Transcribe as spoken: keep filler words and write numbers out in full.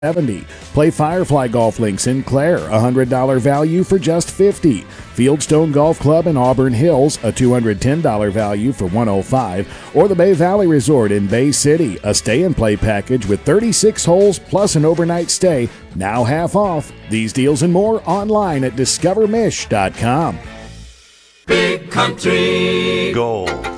seventy. Play Firefly Golf Links in Clare, a one hundred dollars value for just fifty dollars. Fieldstone Golf Club in Auburn Hills, a two hundred ten dollars value for one hundred five dollars. Or the Bay Valley Resort in Bay City, a stay-and-play package with thirty-six holes plus an overnight stay, now half off. These deals and more online at discover mish dot com. Big Country Gold.